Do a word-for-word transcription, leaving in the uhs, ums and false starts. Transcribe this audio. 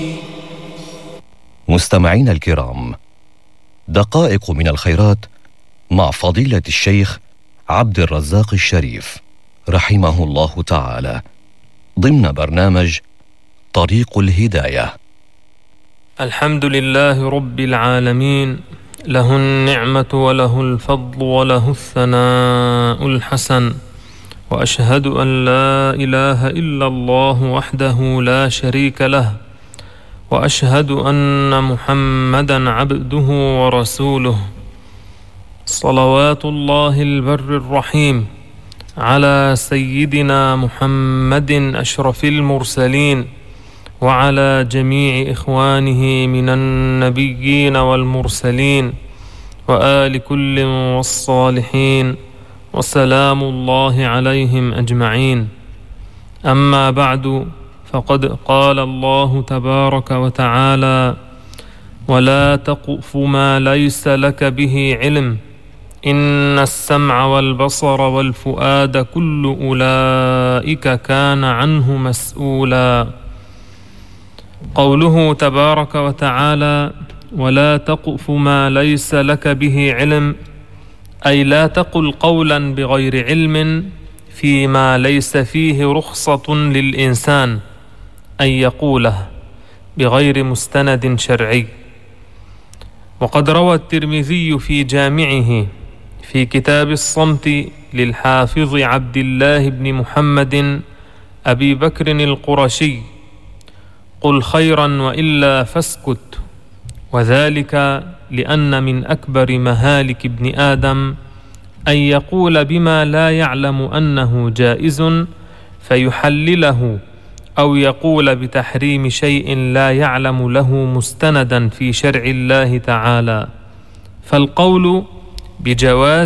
مستمعينا الكرام، دقائق من الخيرات مع فضيلة الشيخ عبد الرزاق الشريف رحمه الله تعالى ضمن برنامج طريق الهداية. الحمد لله رب العالمين، له النعمة وله الفضل وله الثناء الحسن، وأشهد أن لا إله إلا الله وحده لا شريك له، وأشهد أن محمدًا عبده ورسوله، صلوات الله البر الرحيم على سيدنا محمد أشرف المرسلين، وعلى جميع إخوانه من النبيين والمرسلين، وآل كل والصالحين، وسلام الله عليهم أجمعين. أما بعد، فقد قال الله تبارك وتعالى: ولا تقف ما ليس لك به علم إن السمع والبصر والفؤاد كل أولئك كان عنه مسؤولا. قوله تبارك وتعالى: ولا تقف ما ليس لك به علم، أي لا تقل قولا بغير علم فيما ليس فيه رخصة للإنسان أن يقوله بغير مستند شرعي. وقد روى الترمذي في جامعه في كتاب الصمت للحافظ عبد الله بن محمد أبي بكر القرشي: قل خيرا وإلا فاسكت. وذلك لأن من أكبر مهالك ابن آدم أن يقول بما لا يعلم أنه جائز فيحلله، أو يقول بتحريم شيء لا يعلم له مستندا في شرع الله تعالى. فالقول بجواز